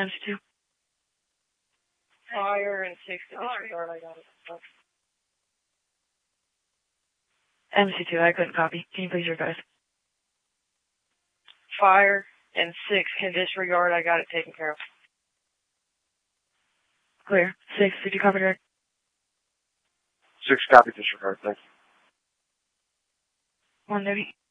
MC2. Fire and 6 to disregard, I got it. MC2, I couldn't copy. Can you please revise? Fire and 6 can disregard, I got it taken care of. Clear. 6, did you copy direct? 6 copy disregard, thank you. 1 Navy.